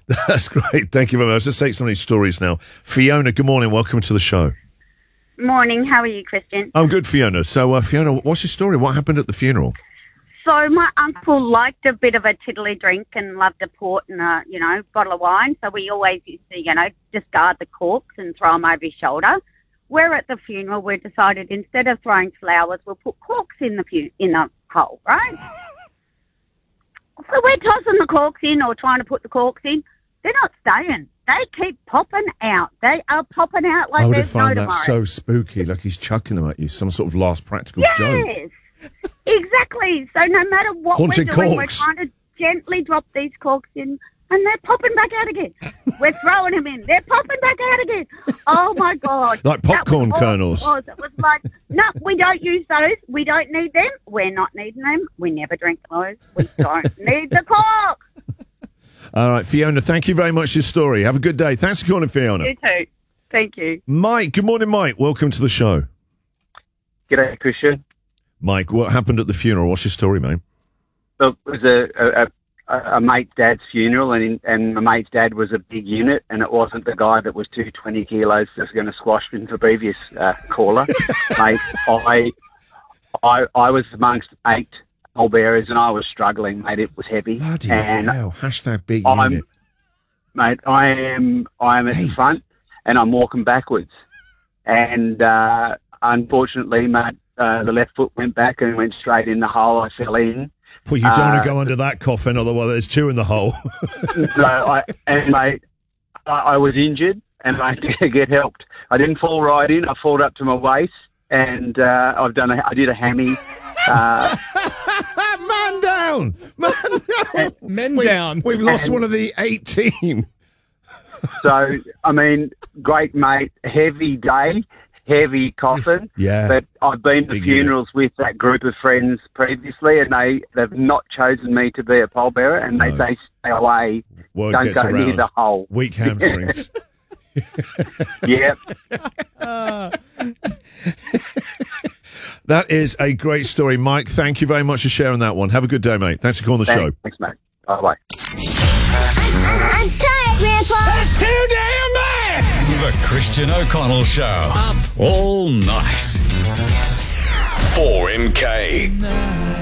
That's great. Thank you very much. Let's take some of these stories now. Fiona, good morning. Welcome to the show. Morning. How are you, Christian? I'm good, Fiona. So, Fiona, what's your story? What happened at the funeral? So my uncle liked a bit of a tiddly drink and loved a port and a, bottle of wine. So we always used to, discard the corks and throw them over his shoulder. We're at the funeral. We decided instead of throwing flowers, we'll put corks in the hole, right? So we're tossing the corks in or trying to put the corks in. They're not staying. They keep popping out. They are popping out like there's no tomorrow. I would have found that so spooky, like he's chucking them at you, some sort of last practical joke. Yes, exactly. So no matter what Haunted we're doing, corks. we're trying to gently drop these corks in, and they're popping back out again. We're throwing them in. They're popping back out again. Oh, my God. Like popcorn kernels. It was like, no, we don't use those. We don't need them. We're not needing them. We never drink those. We don't need the cork. All right, Fiona, thank you very much for your story. Have a good day. Thanks for calling, Fiona. You too. Thank you. Mike, good morning, Mike. Welcome to the show. G'day, Christian. Mike, what happened at the funeral? What's your story, mate? Look, it was a mate's dad's funeral, and my mate's dad was a big unit, and it wasn't the guy that was 220 kilos that was going to squash into the previous caller. Mate, I was amongst 8 pallbearers, and I was struggling, mate. It was heavy. Bloody and hell. Hashtag big unit. Mate, I am at the front, and I'm walking backwards. And unfortunately, mate, the left foot went back and went straight in the hole. I fell in. Well, you don't want to go under that coffin, otherwise there's 2 in the hole. Mate, I was injured, and I did get helped. I didn't fall right in. I falled up to my waist, and I did a hammy. Man down! Man down! Men down. We've lost one of the 8 team. So, I mean, great mate, heavy day, heavy coffin. Yeah. But I've been to funerals with that group of friends previously, and they've not chosen me to be a pallbearer, and they say stay away, Word don't gets go around. near the hole. Weak hamstrings. Yep. That is a great story, Mike. Thank you very much for sharing that one. Have a good day, mate. Thanks for calling the show. Thanks, mate. Bye-bye. I'm tired, Grandpa. That's too damn bad! The Christian O'Connell Show. Up all night. 4MK.